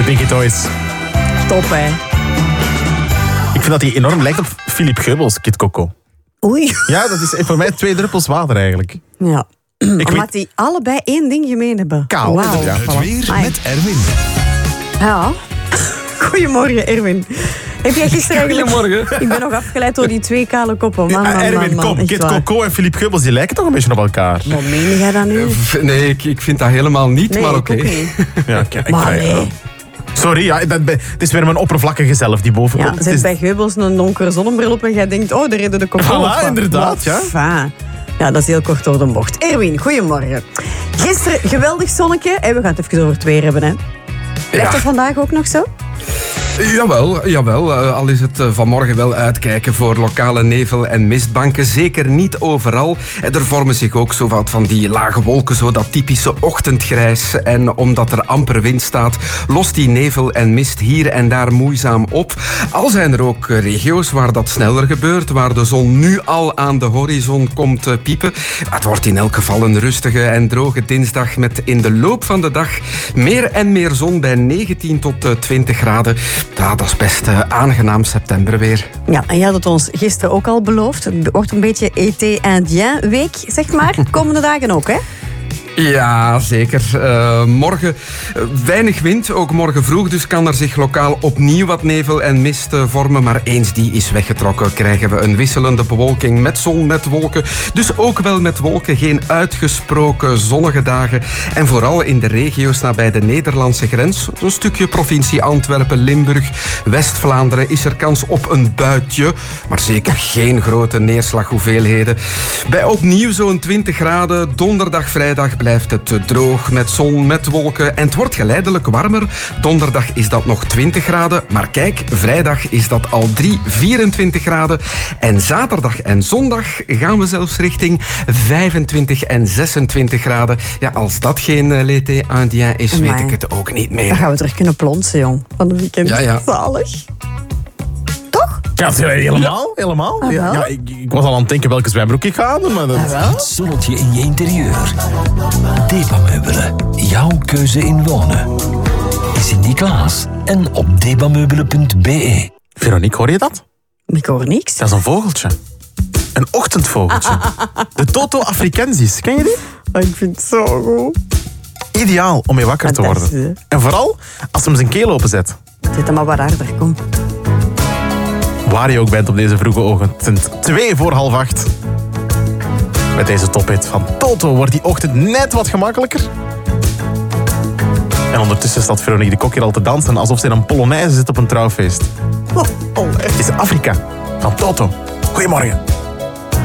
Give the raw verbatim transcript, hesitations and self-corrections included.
De Pinky Toys. Top, hè. Ik vind dat hij enorm lijkt op Philippe Geubels, Kid Coco. Oei. Ja, dat is voor mij twee druppels water eigenlijk. Ja. Ik Omdat weet... die allebei één ding gemeen hebben. Kaal, Wauw. inderdaad. Het weer Amai. met Erwin. Ja. Goedemorgen, Erwin. Heb jij gisteren eigenlijk... Goedemorgen. Ik ben nog afgeleid door die twee kale koppen. Man, man, man, Erwin, man, kom. echt Kid waar. Coco en Philippe Geubels, die lijken toch een beetje op elkaar? Wat meen jij dan nu? Nee, ik, ik vind dat helemaal niet, Nee, maar ik oké. ook niet. Ja, kijk. Maar ik- nee. Sorry, ja, dat, het is weer mijn oppervlakkige zelf die boven Ja, komt. Het zet is- bij Geubels een donkere zonnebril op en jij denkt, oh, daar redden de kop Voilà, op. inderdaad, ja. Enfin. Ja, dat is heel kort door de bocht. Erwin, goedemorgen. Gisteren geweldig zonnetje. En we gaan het even over het weer hebben, hè. Blijft Ja. dat vandaag ook nog zo? Jawel, jawel. Uh, al is het uh, vanmorgen wel uitkijken voor lokale nevel- en mistbanken. Zeker niet overal. En er vormen zich ook zo wat van die lage wolken, zo dat typische ochtendgrijs. En omdat er amper wind staat, lost die nevel en mist hier en daar moeizaam op. Al zijn er ook uh, regio's waar dat sneller gebeurt, waar de zon nu al aan de horizon komt uh, piepen. Het wordt in elk geval een rustige en droge dinsdag met in de loop van de dag meer en meer zon bij negentien tot twintig graden. Ja, dat is best uh, aangenaam septemberweer. Ja, en jij had het ons gisteren ook al beloofd. Het wordt een beetje été indien week, zeg maar. Komende dagen ook, hè? Ja, zeker. Uh, morgen uh, weinig wind, ook morgen vroeg. Dus kan er zich lokaal opnieuw wat nevel en mist uh, vormen. Maar eens die is weggetrokken, krijgen we een wisselende bewolking met zon, met wolken. Dus ook wel met wolken, geen uitgesproken zonnige dagen. En vooral in de regio's nabij de Nederlandse grens, een stukje provincie Antwerpen, Limburg, West-Vlaanderen, is er kans op een buitje. Maar zeker geen grote neerslaghoeveelheden. Bij opnieuw zo'n twintig graden, donderdag, vrijdag blijft het droog met zon, met wolken en het wordt geleidelijk warmer. Donderdag is dat nog twintig graden, maar kijk, vrijdag is dat al drie, vierentwintig graden. En zaterdag en zondag gaan we zelfs richting vijfentwintig en zesentwintig graden. Ja, als dat geen uh, l'été indien is, Amai. weet ik het ook niet meer. Dan gaan we terug kunnen plonsen, jong. Van de weekend. Ja, ja. Zalig. Toch? Ja, helemaal, helemaal. Ah, Ja, wel? ja, ik, ik was al aan het denken welke zwembroek ik ga aan doen, maar dat... Het zonnetje in je interieur. Debameubelen. Jouw keuze in wonen. In Sint-Niklaas en op debameubelen punt b e. Veronique, hoor je dat? Ik hoor niks. Dat is een vogeltje. Een ochtendvogeltje. De Toto africensis. Ken je die? Oh, ik vind het zo goed. Ideaal om mee wakker te Fantastisch, worden. En vooral als hem zijn keel openzet. Zet hem maar wat harder, kom. Waar je ook bent op deze vroege ochtend. Twee voor half acht. Met deze tophit van Toto wordt die ochtend net wat gemakkelijker. En ondertussen staat Veronique de Kok hier al te dansen alsof ze in een polonaise zit op een trouwfeest. Oh, oh, het is Afrika van Toto. Goedemorgen.